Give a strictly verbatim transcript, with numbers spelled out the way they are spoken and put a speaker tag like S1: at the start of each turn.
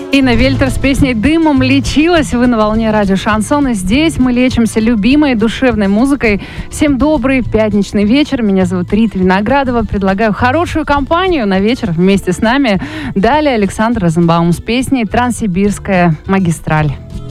S1: Инна Вельтер с песней «Дымом лечилась». Вы на волне радио «Шансон». И здесь мы лечимся любимой душевной музыкой. Всем добрый пятничный вечер. Меня зовут Рита Виноградова. Предлагаю хорошую компанию на вечер вместе с нами. Далее Александр Розенбаум с песней «Транссибирская магистраль».